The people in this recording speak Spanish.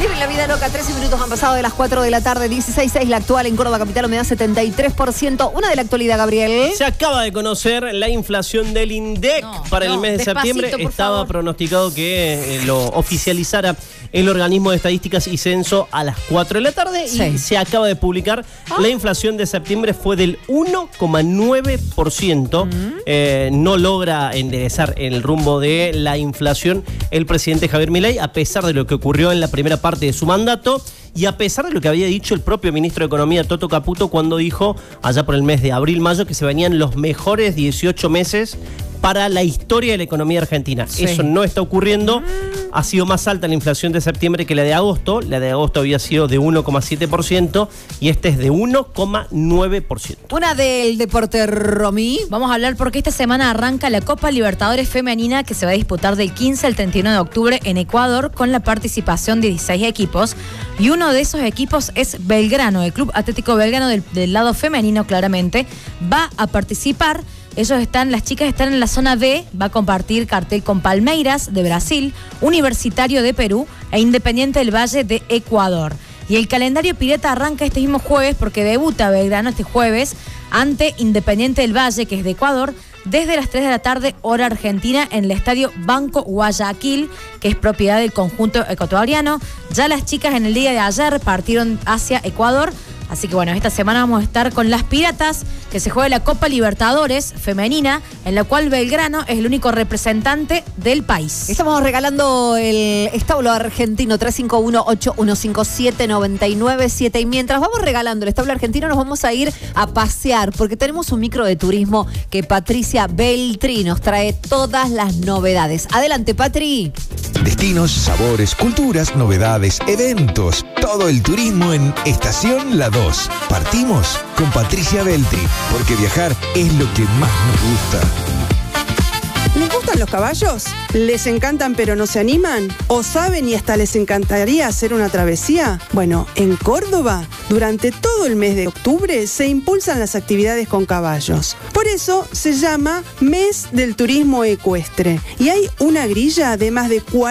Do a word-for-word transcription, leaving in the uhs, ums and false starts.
Vive la vida loca, trece minutos han pasado de las cuatro de la tarde, dieciséis punto seis la actual en Córdoba Capital, humedad setenta y tres por ciento. Una de la actualidad, Gabriel. Se acaba de conocer la inflación del INDEC no, para no, el mes de septiembre. Estaba favor. pronosticado que eh, lo oficializara el organismo de estadísticas y censo a las cuatro de la tarde sí. y se acaba de publicar. ¿Ah? La inflación de septiembre fue del uno coma nueve por ciento. Uh-huh. eh, no logra enderezar el rumbo de la inflación el presidente Javier Milei, a pesar de lo que ocurrió en la primera parte de su mandato y a pesar de lo que había dicho el propio ministro de Economía, Toto Caputo, cuando dijo allá por el mes de abril-mayo que se venían los mejores dieciocho meses para la historia de la economía argentina. Sí. Eso no está ocurriendo. Ha sido más alta la inflación de septiembre que la de agosto. La de agosto había sido de uno coma siete por ciento y este es de uno coma nueve por ciento. Una del deporte, Romy. Vamos a hablar porque esta semana arranca la Copa Libertadores Femenina, que se va a disputar del quince al treinta y uno de octubre en Ecuador, con la participación de dieciséis equipos. Y uno de esos equipos es Belgrano, el Club Atlético Belgrano del, del lado femenino, claramente, va a participar. Ellos están, las chicas están en la zona B, va a compartir cartel con Palmeiras de Brasil, Universitario de Perú e Independiente del Valle de Ecuador. Y el calendario pirata arranca este mismo jueves porque debuta Belgrano este jueves ante Independiente del Valle, que es de Ecuador, desde las tres de la tarde, hora argentina, en el estadio Banco Guayaquil, que es propiedad del conjunto ecuatoriano. Ya las chicas en el día de ayer partieron hacia Ecuador. Así que bueno, esta semana vamos a estar con las Piratas, que se juega la Copa Libertadores femenina, en la cual Belgrano es el único representante del país. Estamos regalando el establo argentino tres cinco uno, ocho uno cinco siete, nueve nueve siete. Y mientras vamos regalando el establo argentino, nos vamos a ir a pasear, porque tenemos un micro de turismo que Patricia Beltri nos trae todas las novedades. Adelante, Patri. Destinos, sabores, culturas, novedades, eventos. Todo el turismo en Estación La dos. Partimos con Patricia Beltri, porque viajar es lo que más nos gusta. ¿Les gustan los caballos? ¿Les encantan pero no se animan? ¿O saben y hasta les encantaría hacer una travesía? Bueno, en Córdoba, durante todo el mes de octubre, se impulsan las actividades con caballos. Por eso se llama Mes del Turismo Ecuestre. Y hay una grilla de más de cuarenta